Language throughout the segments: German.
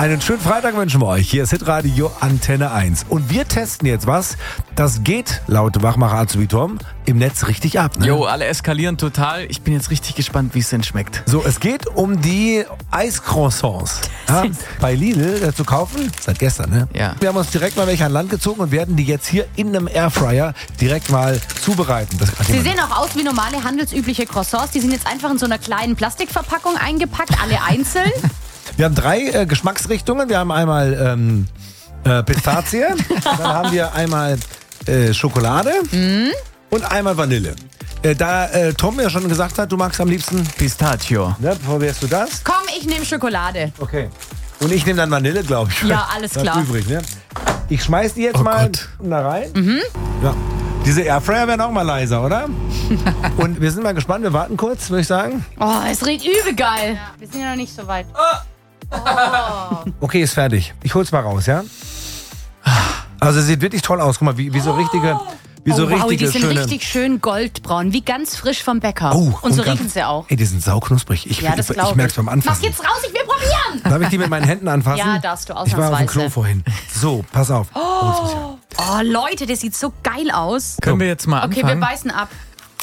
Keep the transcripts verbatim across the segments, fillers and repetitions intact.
Einen schönen Freitag wünschen wir euch. Hier ist Hitradio Antenne eins. Und wir testen jetzt was, das geht, laut Wachmacher Azubi Tom, im Netz richtig ab. Ne? Jo, alle eskalieren total. Ich bin jetzt richtig gespannt, wie es denn schmeckt. So, es geht um die Eiscroissants. Ja, bei Lidl äh, zu kaufen, seit gestern, ne? Ja. Wir haben uns direkt mal welche an Land gezogen und werden die jetzt hier in einem Airfryer direkt mal zubereiten. Das Sie sehen auch aus wie normale handelsübliche Croissants. Die sind jetzt einfach in so einer kleinen Plastikverpackung eingepackt, alle einzeln. Wir haben drei äh, Geschmacksrichtungen. Wir haben einmal ähm, äh, Pistazie, dann haben wir einmal äh, Schokolade mm. und einmal Vanille. Äh, da äh, Tom ja schon gesagt hat, du magst am liebsten Pistachio. Ne, probierst du das? Komm, ich nehme Schokolade. Okay. Und ich nehme dann Vanille, glaube ich. Ja, alles das klar. Ist übrig, ne? Ich schmeiß die jetzt Oh mal Gott. da rein. Mhm. Ja. Diese Airfryer werden auch mal leiser, oder? Und wir sind mal gespannt. Wir warten kurz, würde ich sagen. Oh, es riecht übel geil. Wir sind ja noch nicht so weit. Okay, ist fertig. Ich hol's mal raus, ja? Also es sieht wirklich toll aus. Guck mal, wie, wie so richtige, wie so Oh, wow, richtige die sind schöne. richtig schön goldbraun, wie ganz frisch vom Bäcker. Oh, und so ganz- riechen sie auch. Ey, die sind sauknusprig. Ich, Ja, das ich, glaube ich ich. merk's beim Mach Anfassen. jetzt raus, ich will probieren. Darf ich die mit meinen Händen anfassen? Ja, darfst du, Ich war auf dem ausnahmsweise. Klo vorhin. So, pass auf. Oh, jetzt muss ich- Oh, Leute, das sieht so geil aus. Können wir jetzt mal Okay, wir anfangen? beißen ab.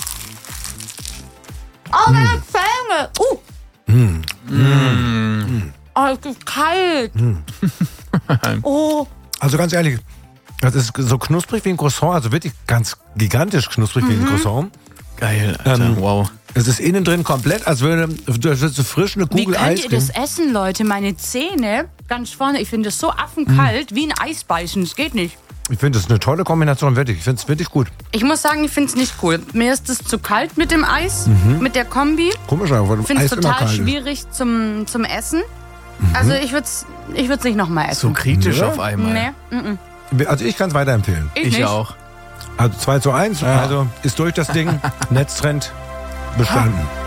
Oh, meine Zähne. Uh. Mm. Oh, es ist kalt. Oh. Also ganz ehrlich, das ist so knusprig wie ein Croissant, also wirklich ganz gigantisch knusprig wie ein Croissant. Geil, Alter. Ähm, wow. Es ist innen drin komplett, als würde als würdest du frisch eine Wie Kugel könnt Eis ihr das kriegen. essen, Leute? Meine Zähne, ganz vorne, ich finde das so affenkalt, wie ein Eis beißen. Das geht nicht. Ich finde, das ist eine tolle Kombination, wirklich. Ich finde es wirklich gut. Ich muss sagen, ich finde es nicht cool. Mir ist es zu kalt mit dem Eis, mit der Kombi. Komisch, aber weil Ich finde es Eis immer total kalt ist. schwierig zum, zum Essen. Also ich würde es ich würd's nicht nochmal So essen. kritisch Ja? auf einmal. Nee, mm, mm. Also ich kann es weiterempfehlen. Ich, Ich nicht. auch. Also zwei zu eins, also ist durch das Ding. Netztrend bestanden.